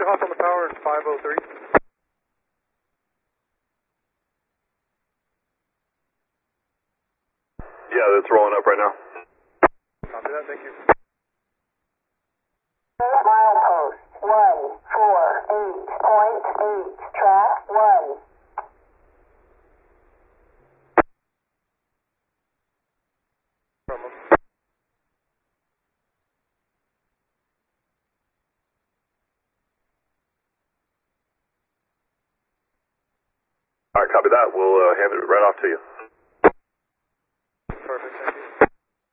hop on the power, 503. Yeah, that's rolling up right now. Copy that, thank you. Milepost 148.8, track 1. All right, copy that. We'll hand it right off to you. Perfect, thank you.